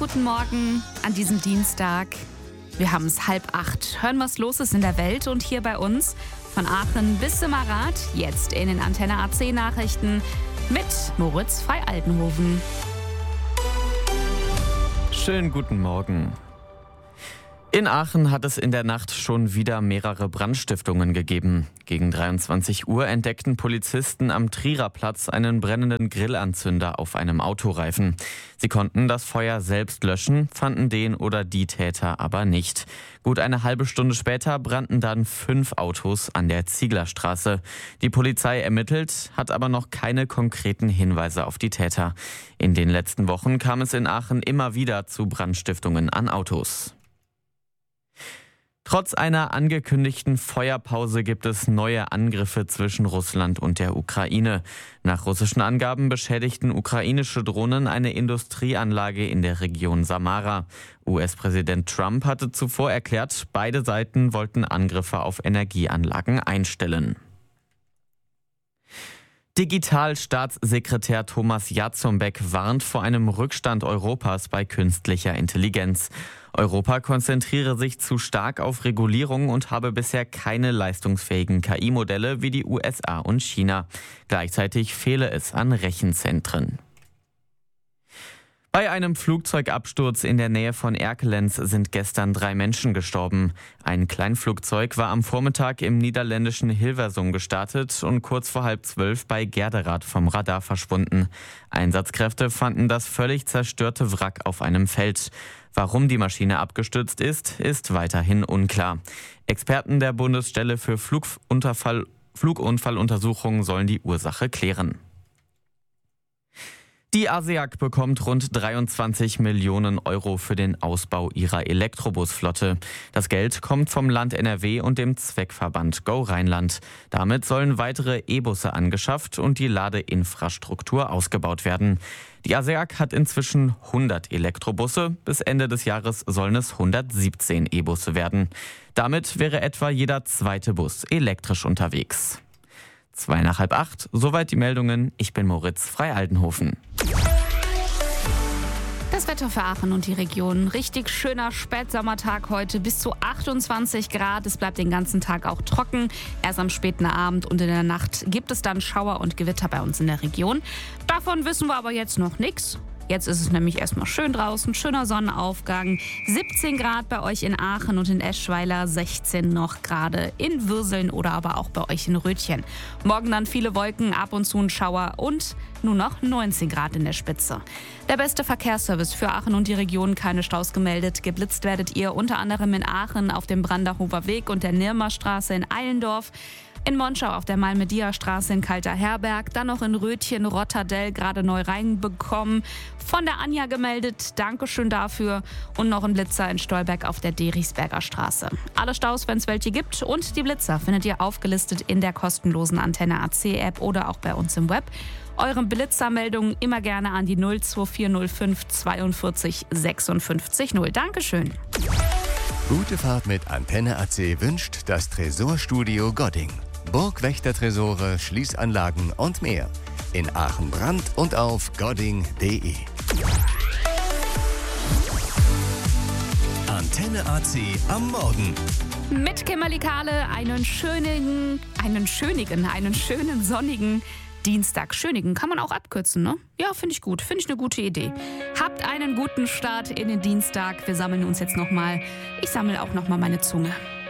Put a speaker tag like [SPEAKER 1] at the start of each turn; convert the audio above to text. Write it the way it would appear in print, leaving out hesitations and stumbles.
[SPEAKER 1] guten Morgen an diesem Dienstag. Wir haben es 7:30. Hören, was los ist in der Welt und hier bei uns. Von Aachen bis Simmerath, jetzt in den Antenne AC Nachrichten mit Moritz Frei-Altenhofen.
[SPEAKER 2] Schönen guten Morgen. In Aachen hat es in der Nacht schon wieder mehrere Brandstiftungen gegeben. Gegen 23 Uhr entdeckten Polizisten am Trierer Platz einen brennenden Grillanzünder auf einem Autoreifen. Sie konnten das Feuer selbst löschen, fanden den oder die Täter aber nicht. Gut eine halbe Stunde später brannten dann 5 Autos an der Zieglerstraße. Die Polizei ermittelt, hat aber noch keine konkreten Hinweise auf die Täter. In den letzten Wochen kam es in Aachen immer wieder zu Brandstiftungen an Autos. Trotz einer angekündigten Feuerpause gibt es neue Angriffe zwischen Russland und der Ukraine. Nach russischen Angaben beschädigten ukrainische Drohnen eine Industrieanlage in der Region Samara. US-Präsident Trump hatte zuvor erklärt, beide Seiten wollten Angriffe auf Energieanlagen einstellen. Digitalstaatssekretär Thomas Jarzombeck warnt vor einem Rückstand Europas bei künstlicher Intelligenz. Europa konzentriere sich zu stark auf Regulierung und habe bisher keine leistungsfähigen KI-Modelle wie die USA und China. Gleichzeitig fehle es an Rechenzentren. Bei einem Flugzeugabsturz in der Nähe von Erkelenz sind gestern 3 Menschen gestorben. Ein Kleinflugzeug war am Vormittag im niederländischen Hilversum gestartet und kurz vor 11:30 bei Gerderath vom Radar verschwunden. Einsatzkräfte fanden das völlig zerstörte Wrack auf einem Feld. Warum die Maschine abgestürzt ist, ist weiterhin unklar. Experten der Bundesstelle für Flugunfalluntersuchungen sollen die Ursache klären. Die ASEAG bekommt rund 23 Millionen Euro für den Ausbau ihrer Elektrobusflotte. Das Geld kommt vom Land NRW und dem Zweckverband Go Rheinland. Damit sollen weitere E-Busse angeschafft und die Ladeinfrastruktur ausgebaut werden. Die ASEAG hat inzwischen 100 Elektrobusse. Bis Ende des Jahres sollen es 117 E-Busse werden. Damit wäre etwa jeder zweite Bus elektrisch unterwegs. 7:45, soweit die Meldungen. Ich bin Moritz Frei-Altenhofen.
[SPEAKER 1] Das Wetter für Aachen und die Region. Richtig schöner Spätsommertag heute, bis zu 28 Grad. Es bleibt den ganzen Tag auch trocken. Erst am späten Abend und in der Nacht gibt es dann Schauer und Gewitter bei uns in der Region. Davon wissen wir aber jetzt noch nichts. Jetzt ist es nämlich erstmal schön draußen, schöner Sonnenaufgang. 17 Grad bei euch in Aachen und in Eschweiler, 16 noch gerade in Würseln oder aber auch bei euch in Rötchen. Morgen dann viele Wolken, ab und zu ein Schauer und nur noch 19 Grad in der Spitze. Der beste Verkehrsservice für Aachen und die Region, keine Staus gemeldet. Geblitzt werdet ihr unter anderem in Aachen auf dem Branderhofer Weg und der Nirmerstraße in Eilendorf. In Monschau auf der Malmedia-Straße in Kalterherberg, dann noch in Rötchen, Rotterdell gerade neu reinbekommen. Von der Anja gemeldet, Dankeschön dafür. Und noch ein Blitzer in Stolberg auf der Derichsberger Straße. Alle Staus, wenn es welche gibt, und die Blitzer findet ihr aufgelistet in der kostenlosen Antenne AC-App oder auch bei uns im Web. Eure Blitzermeldungen immer gerne an die 02405 42 56 0. Dankeschön.
[SPEAKER 3] Gute Fahrt mit Antenne AC wünscht das Tresorstudio Godding. Burgwächtertresore, Schließanlagen und mehr. In Aachen Brand und auf godding.de. Antenne AC am Morgen.
[SPEAKER 1] Mit Kimberly Kahle einen schönen sonnigen Dienstag. Schönigen kann man auch abkürzen, ne? Ja, finde ich gut. Finde ich eine gute Idee. Habt einen guten Start in den Dienstag. Wir sammeln uns jetzt nochmal. Ich sammle auch nochmal meine Zunge.